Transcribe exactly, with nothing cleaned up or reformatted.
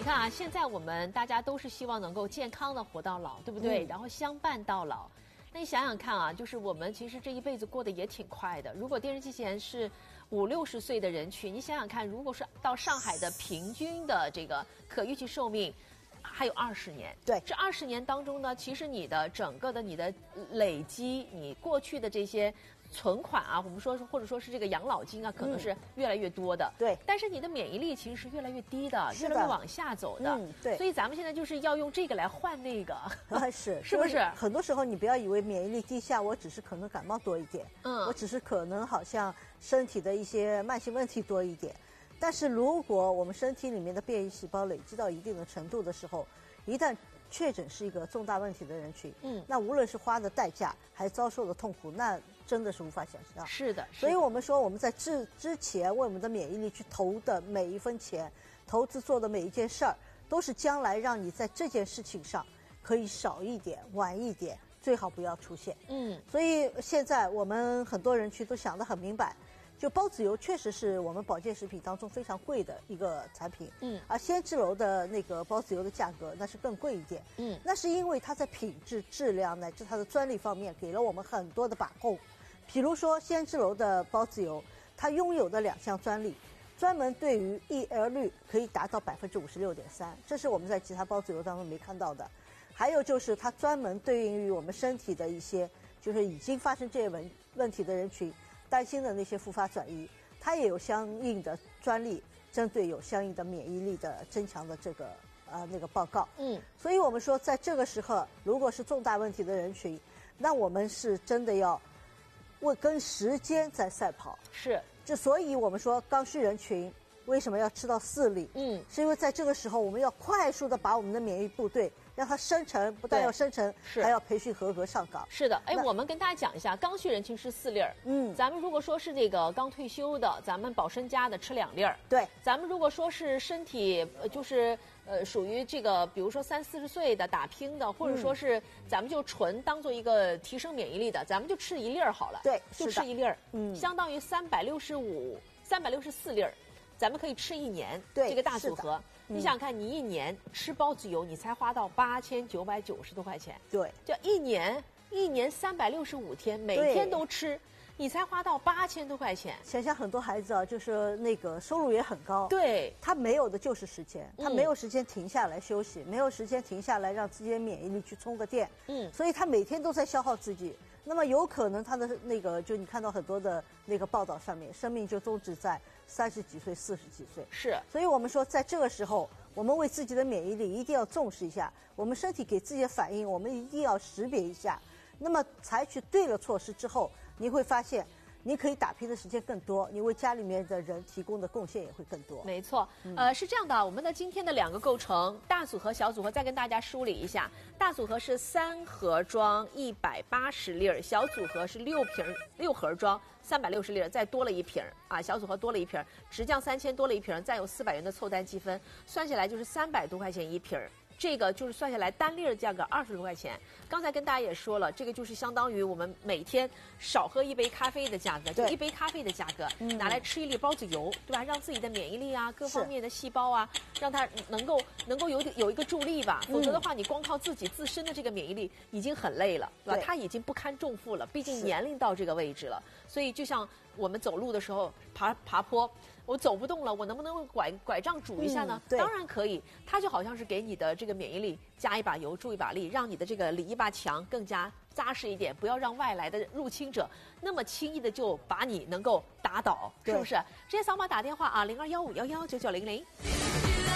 你看啊，现在我们大家都是希望能够健康的活到老，对不对？嗯、然后相伴到老。那你想想看啊，就是我们其实这一辈子过得也挺快的。如果电视机前是五六十岁的人群，你想想看，如果是到上海的平均的这个可预期寿命，还有二十年。 对， 这二十年当中呢，其实你的整个的你的累积，你过去的这些存款啊，我们说是或者说是这个养老金啊，可能是越来越多的。 嗯、对， 但是你的免疫力其实是越来越低的， 越来越往下走的。 嗯，对。 所以咱们现在就是要用这个来换那个。 啊，是， 是不是？ 很多时候你不要以为免疫力低下，我只是可能感冒多一点，嗯，我只是可能好像身体的一些慢性问题多一点。但是如果我们身体里面的变异细胞累积到一定的程度的时候，一旦确诊是一个重大问题的人群，嗯，那无论是花的代价还遭受的痛苦，那真的是无法想象。 是的， 所以我们说我们在之之前为我们的免疫力去投的每一分钱，投资做的每一件事儿，都是将来让你在这件事情上可以少一点、晚一点，最好不要出现。嗯，所以现在我们很多人去都想得很明白。就孢子油确实是我们保健食品当中非常贵的一个产品，嗯，而仙芝楼的那个孢子油的价格那是更贵一点，嗯，那是因为它在品质、质量乃至它的专利方面给了我们很多的把控。比如说仙芝楼的孢子油，它拥有的两项专利，专门对于 E L 率可以达到百分之五十六点三，这是我们在其他孢子油当中没看到的。还有就是它专门对应于我们身体的一些，就是已经发生这些问问题的人群。担心的那些复发转移，它也有相应的专利，针对有相应的免疫力的增强的这个呃那个报告。嗯，所以我们说，在这个时候，如果是重大问题的人群，那我们是真的要为跟时间在赛跑。 是， 就所以我们说刚需人群为什么要吃到四粒？嗯，是因为在这个时候，我们要快速的把我们的免疫部队。让它生成，不但要生成，还要培训合格上岗。 是的，哎，我们跟大家讲一下，刚需人群是四粒儿。嗯，咱们如果说是这个刚退休的，咱们保身家的吃两粒儿。 对， 咱们如果说是身体呃就是呃属于这个，比如说三四十岁的打拼的，或者说是咱们就纯当做一个提升免疫力的，咱们就吃一粒儿好了。 对， 就吃一粒儿，嗯，相当于三百六十五、三百六十四粒儿。咱们可以吃一年， 对这个大组合，你想想看，你一年吃孢子油，你才花到八千九百九十多块钱， 对， 这一年一年三百六十五天，每天都吃，你才花到八千多块钱。 想想很多孩子啊，就是那个收入也很高， 对， 他没有的就是时间，他没有时间停下来休息，嗯、没有时间停下来让自己的免疫力去充个电，嗯，所以他每天都在消耗自己。那么有可能他的那个，就你看到很多的那个报道上面，生命就终止在三十几岁、四十几岁。 是， 所以我们说，在这个时候，我们为自己的免疫力一定要重视一下，我们身体给自己的反应，我们一定要识别一下。那么采取对了措施之后，你会发现。你可以打拼的时间更多，你为家里面的人提供的贡献也会更多。 没错，嗯、呃，是这样的，我们的今天的两个构成，大组合、小组合，再跟大家梳理一下。大组合是三盒装一百八十粒儿，小组合是六瓶六盒装三百六十粒儿，再多了一瓶啊，小组合多了一瓶，直降三千多了一瓶，再有四百元的凑单积分，算起来就是三百多块钱一瓶。这个就是算下来单粒的价格二十多块钱。刚才跟大家也说了，这个就是相当于我们每天少喝一杯咖啡的价格，就一杯咖啡的价格，嗯、拿来吃一粒孢子油，对吧？让自己的免疫力啊，各方面的细胞啊，让它能够能够有有一个助力吧。否则的话，你光靠自己自身的这个免疫力已经很累了，对吧？它已经不堪重负了，毕竟年龄到这个位置了。所以就像我们走路的时候爬爬坡。我走不动了，我能不能用拐拐杖拄一下呢？嗯、当然可以，它就好像是给你的这个免疫力加一把油，助一把力，让你的这个篱笆墙更加扎实一点，不要让外来的入侵者那么轻易的就把你能够打倒，是不是？直接扫码打电话啊，零二幺五幺幺九九零零。